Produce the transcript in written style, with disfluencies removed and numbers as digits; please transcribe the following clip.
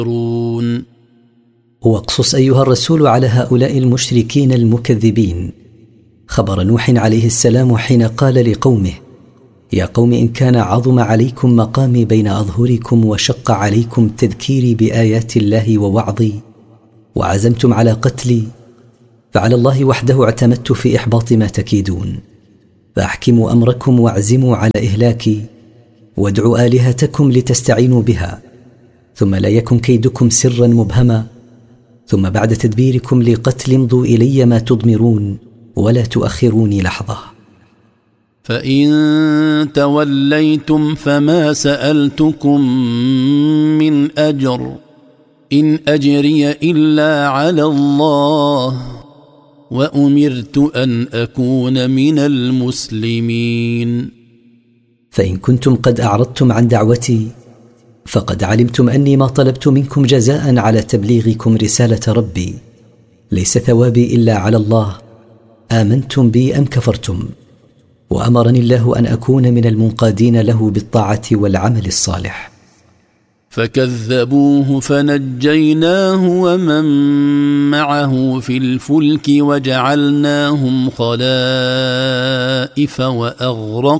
واقصص أيها الرسول على هؤلاء المشركين المكذبين خبر نوح عليه السلام حين قال لقومه: يا قوم، إن كان عظم عليكم مقامي بين أظهركم وشق عليكم تذكيري بآيات الله ووعظي وعزمتم على قتلي، فعلى الله وحده اعتمدت في إحباط ما تكيدون، فأحكموا أمركم واعزموا على إهلاكي، وادعوا آلهتكم لتستعينوا بها، ثم لا يكن كيدكم سرا مبهما، ثم بعد تدبيركم لقتل امضوا إلي ما تضمرون ولا تؤخروني لحظة. فإن توليتم فما سألتكم من أجر إن أجري إلا على الله وأمرت أن أكون من المسلمين. فإن كنتم قد أعرضتم عن دعوتي فقد علمتم أني ما طلبت منكم جزاء على تبليغكم رسالة ربي، ليس ثوابي إلا على الله، آمنتم بي أم كفرتم، وأمرني الله أن أكون من المنقادين له بالطاعة والعمل الصالح. فكذبوه فنجيناه ومن معه في الفلك وجعلناهم خلائف